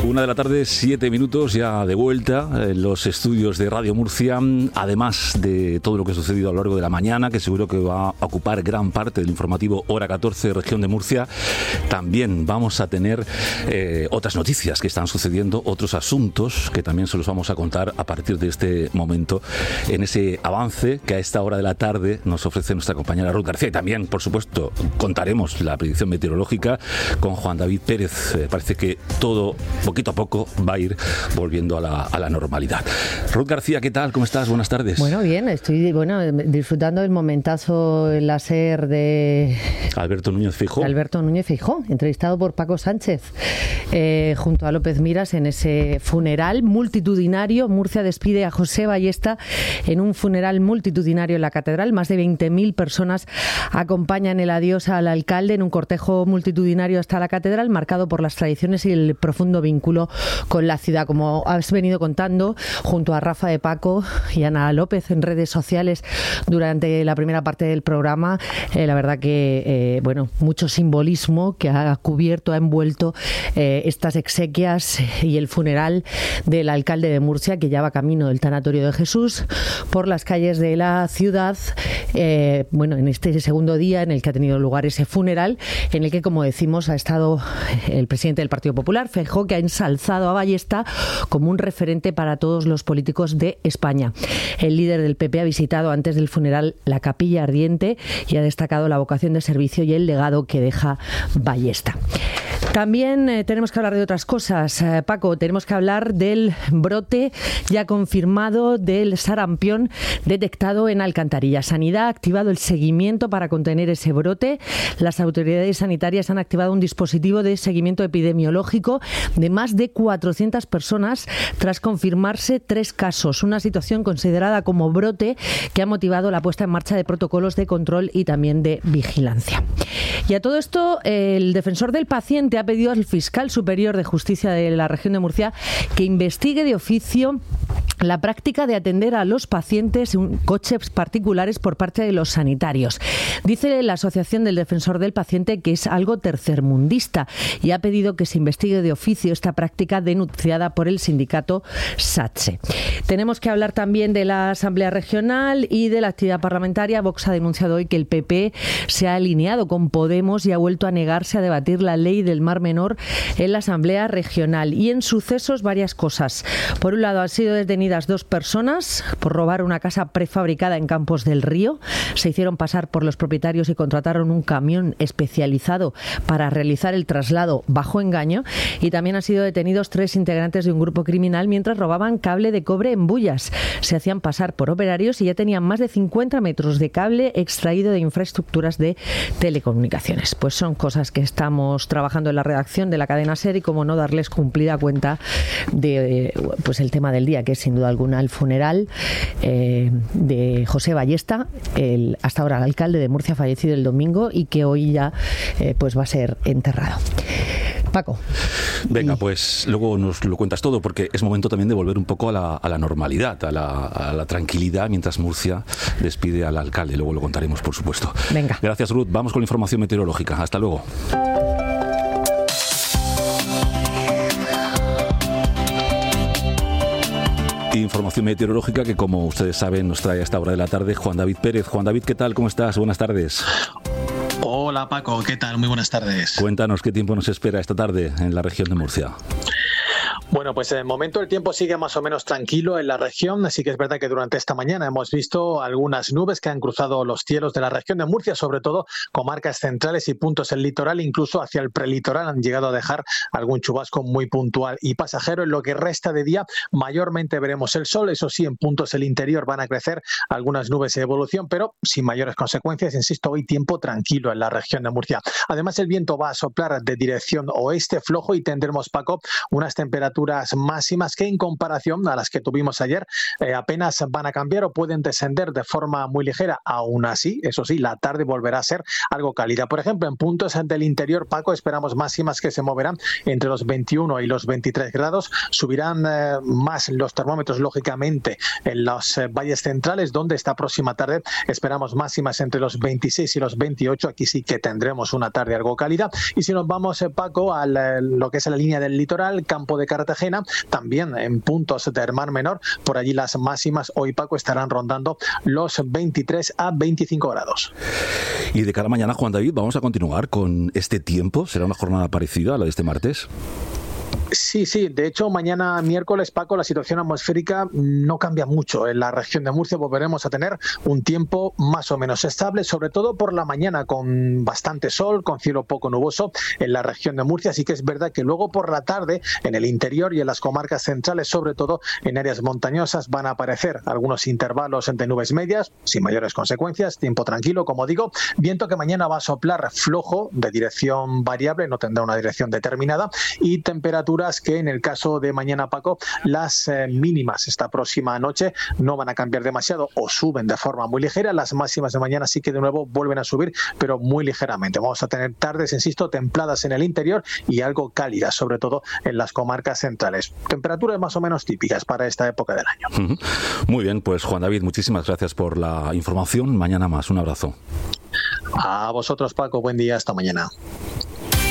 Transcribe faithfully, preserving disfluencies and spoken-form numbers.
Una de la tarde, siete minutos, ya de vuelta en los estudios de Radio Murcia. Además de todo lo que ha sucedido a lo largo de la mañana, que seguro que va a ocupar gran parte del informativo Hora catorce, Región de Murcia, también vamos a tener eh, otras noticias que están sucediendo, otros asuntos que también se los vamos a contar a partir de este momento, en ese avance que a esta hora de la tarde nos ofrece nuestra compañera Ruth García. Y también, por supuesto, contaremos la predicción meteorológica con Juan David Pérez. Eh, parece que todo, poquito a poco, va a ir volviendo a la, a la normalidad. Ruth García, ¿qué tal? ¿Cómo estás? Buenas tardes. Bueno, bien, estoy bueno disfrutando del momentazo en la SER de Alberto Núñez Feijóo. Alberto Núñez Feijóo, entrevistado por Paco Sánchez, eh, junto a López Miras en ese funeral multitudinario. Murcia despide a José Ballesta en un funeral multitudinario en la catedral. Más de veinte mil personas acompañan el adiós al alcalde en un cortejo multitudinario hasta la catedral, marcado por las tradiciones y el profundo vínculo con la ciudad. Como has venido contando, junto a Rafa de Paco y Ana López en redes sociales durante la primera parte del programa, eh, la verdad que eh, bueno, mucho simbolismo que ha cubierto, ha envuelto eh, estas exequias y el funeral del alcalde de Murcia, que ya va camino del Tanatorio de Jesús por las calles de la ciudad. Eh, bueno, en este segundo día en el que ha tenido lugar ese funeral, en el que, como decimos, ha estado el presidente del Partido Popular, Feijóo, que ha ensalzado a Ballesta como un referente para todos los políticos de España. El líder del P P ha visitado antes del funeral la Capilla Ardiente y ha destacado la vocación de servicio y el legado que deja Ballesta. También eh, tenemos que hablar de otras cosas. Eh, Paco, tenemos que hablar del brote ya confirmado del sarampión detectado en Alcantarilla. Sanidad ha activado el seguimiento para contener ese brote. Las autoridades sanitarias han activado un dispositivo de seguimiento epidemiológico de más de cuatrocientas personas tras confirmarse tres casos. Una situación considerada como brote que ha motivado la puesta en marcha de protocolos de control y también de vigilancia. Y a todo esto, el defensor del paciente ha pedido al fiscal superior de justicia de la región de Murcia que investigue de oficio la práctica de atender a los pacientes en coches particulares por parte de los sanitarios. Dice la Asociación del Defensor del Paciente que es algo tercermundista y ha pedido que se investigue de oficio esta práctica denunciada por el sindicato SATSE. Tenemos que hablar también de la Asamblea Regional y de la actividad parlamentaria. Vox ha denunciado hoy que el P P se ha alineado con Podemos y ha vuelto a negarse a debatir la ley del Mar Menor en la Asamblea Regional. Y en sucesos, varias cosas. Por un lado, han sido detenidas dos personas por robar una casa prefabricada en Campos del Río. Se hicieron pasar por los propietarios y contrataron un camión especializado para realizar el traslado bajo engaño. Y también han sido detenidos tres integrantes de un grupo criminal mientras robaban cable de cobre en Bullas. Se hacían pasar por operarios y ya tenían más de cincuenta metros de cable extraído de infraestructuras de telecomunicaciones. Pues son cosas que estamos trabajando en la redacción de la cadena SER y, como no, darles cumplida cuenta de pues el tema del día, que es sin duda alguna el funeral eh, de José Ballesta, el hasta ahora el alcalde de Murcia, fallecido el domingo y que hoy ya eh, pues va a ser enterrado. Paco. Venga, pues luego nos lo cuentas todo, porque es momento también de volver un poco a la, a la normalidad, a la, a la tranquilidad, mientras Murcia despide al alcalde. Luego lo contaremos, por supuesto. Venga. Gracias, Ruth. Vamos con la información meteorológica. Hasta luego. Información meteorológica que, como ustedes saben, nos trae a esta hora de la tarde Juan David Pérez. Juan David, ¿qué tal? ¿Cómo estás? Buenas tardes. Hola, Paco, ¿qué tal? Muy buenas tardes. Cuéntanos qué tiempo nos espera esta tarde en la región de Murcia. Bueno, pues en el momento el tiempo sigue más o menos tranquilo en la región, así que es verdad que durante esta mañana hemos visto algunas nubes que han cruzado los cielos de la región de Murcia, sobre todo comarcas centrales y puntos del litoral, incluso hacia el prelitoral han llegado a dejar algún chubasco muy puntual y pasajero. En lo que resta de día mayormente veremos el sol, eso sí, en puntos del interior van a crecer algunas nubes de evolución, pero sin mayores consecuencias. Insisto, hoy tiempo tranquilo en la región de Murcia. Además, el viento va a soplar de dirección oeste flojo y tendremos, Paco, unas temperaturas temperaturas máximas que en comparación a las que tuvimos ayer eh, apenas van a cambiar o pueden descender de forma muy ligera. Aún así, eso sí, la tarde volverá a ser algo cálida. Por ejemplo, en puntos del interior, Paco, esperamos máximas que se moverán entre los veintiuno y los veintitrés grados. Subirán eh, más los termómetros, lógicamente, en los eh, valles centrales, donde esta próxima tarde esperamos máximas entre los veintiséis y los veintiocho. Aquí sí que tendremos una tarde algo cálida. Y si nos vamos, eh, Paco, a lo que es la línea del litoral, Campo de Cartagena, también en puntos del Mar Menor, por allí las máximas hoy, Paco, estarán rondando los veintitrés a veinticinco grados. Y de cara a mañana, Juan David, ¿vamos a continuar con este tiempo? ¿Será una jornada parecida a la de este martes? Sí, sí. De hecho, mañana miércoles, Paco, la situación atmosférica no cambia mucho. En la región de Murcia volveremos a tener un tiempo más o menos estable, sobre todo por la mañana, con bastante sol, con cielo poco nuboso en la región de Murcia. Así que es verdad que luego por la tarde, en el interior y en las comarcas centrales, sobre todo en áreas montañosas, van a aparecer algunos intervalos entre nubes medias, sin mayores consecuencias, tiempo tranquilo, como digo. Viento que mañana va a soplar flojo, de dirección variable, no tendrá una dirección determinada, y temperaturas que en el caso de mañana, Paco, las eh, mínimas esta próxima noche no van a cambiar demasiado o suben de forma muy ligera. Las máximas de mañana sí que de nuevo vuelven a subir, pero muy ligeramente. Vamos a tener tardes, insisto, templadas en el interior y algo cálidas, sobre todo en las comarcas centrales. Temperaturas más o menos típicas para esta época del año. Muy bien, pues Juan David, muchísimas gracias por la información. Mañana más, un abrazo. A vosotros, Paco, buen día, hasta mañana.